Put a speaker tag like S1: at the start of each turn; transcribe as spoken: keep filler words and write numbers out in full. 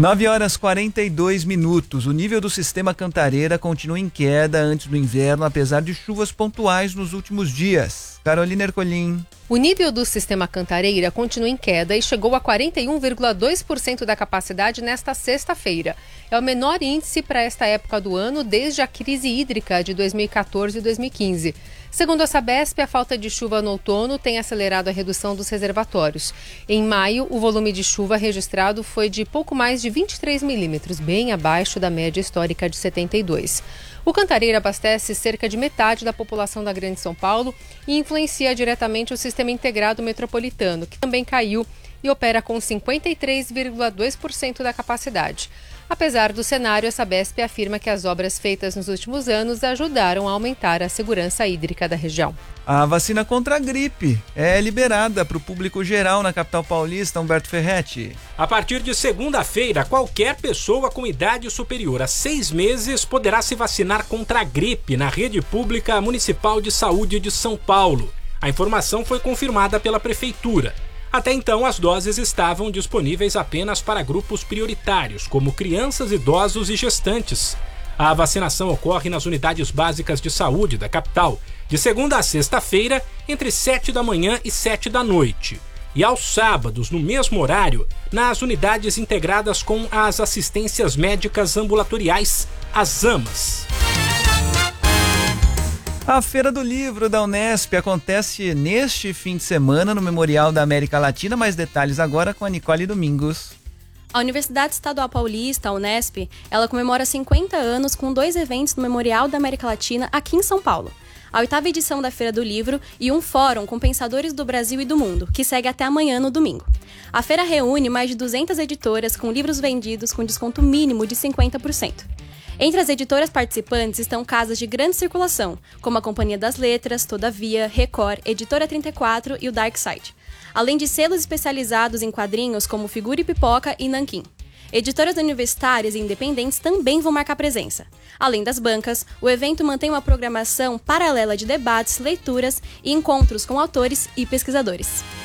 S1: nove horas e quarenta e dois minutos. O nível do sistema Cantareira continua em queda antes do inverno, apesar de chuvas pontuais nos últimos dias. Carolina Ercolim.
S2: O nível do sistema Cantareira continua em queda e chegou a quarenta e um vírgula dois por cento da capacidade nesta sexta-feira. É o menor índice para esta época do ano desde a crise hídrica de dois mil e quatorze e dois mil e quinze. Segundo a Sabesp, a falta de chuva no outono tem acelerado a redução dos reservatórios. Em maio, o volume de chuva registrado foi de pouco mais de vinte e três milímetros, bem abaixo da média histórica de setenta e dois. O Cantareira abastece cerca de metade da população da Grande São Paulo e influencia diretamente o sistema integrado metropolitano, que também caiu e opera com cinquenta e três vírgula dois por cento da capacidade. Apesar do cenário, a Sabesp afirma que as obras feitas nos últimos anos ajudaram a aumentar a segurança hídrica da região.
S1: A vacina contra a gripe é liberada para o público geral na capital paulista, Humberto Ferretti.
S3: A partir de segunda-feira, qualquer pessoa com idade superior a seis meses poderá se vacinar contra a gripe na rede pública municipal de saúde de São Paulo. A informação foi confirmada pela prefeitura. Até então, as doses estavam disponíveis apenas para grupos prioritários, como crianças, idosos e gestantes. A vacinação ocorre nas unidades básicas de saúde da capital, de segunda a sexta-feira, entre sete da manhã e sete da noite. E aos sábados, no mesmo horário, nas unidades integradas com as assistências médicas ambulatoriais, as AMAs.
S1: A Feira do Livro da Unesp acontece neste fim de semana no Memorial da América Latina. Mais detalhes agora com a Nicole Domingos.
S4: A Universidade Estadual Paulista, a Unesp, ela comemora cinquenta anos com dois eventos no Memorial da América Latina aqui em São Paulo. A oitava edição da Feira do Livro e um fórum com pensadores do Brasil e do mundo, que segue até amanhã no domingo. A feira reúne mais de duzentas editoras com livros vendidos com desconto mínimo de cinquenta por cento. Entre as editoras participantes estão casas de grande circulação, como a Companhia das Letras, Todavia, Record, Editora trinta e quatro e o Dark Side, além de selos especializados em quadrinhos como Figura e Pipoca e Nanquim. Editoras universitárias e independentes também vão marcar presença. Além das bancas, o evento mantém uma programação paralela de debates, leituras e encontros com autores e pesquisadores.